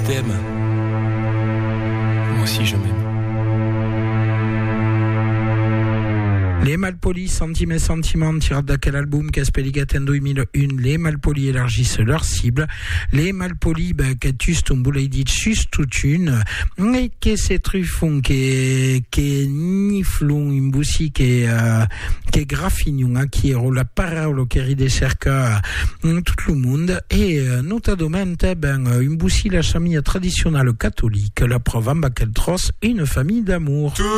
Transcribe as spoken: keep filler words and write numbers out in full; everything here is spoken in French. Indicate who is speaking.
Speaker 1: t'aimes. Moi aussi je m'aime.
Speaker 2: Les Malpolis, Sentiments et Sentiments, tirés de quel album qu'est-ce en deux mille un, les Malpolis élargissent leur cible. Les Malpolis, ben, qu'est juste un boulet dit juste toute une, et que c'est truffon, qui qui niflon, une boussi, qui euh, qui graffignon, hein, qui est la parole, qui rit des cercas, tout le monde, et euh, notamment, ben, une boussi, la famille traditionnelle catholique, la preuve, qu'elle trosse une famille d'amour.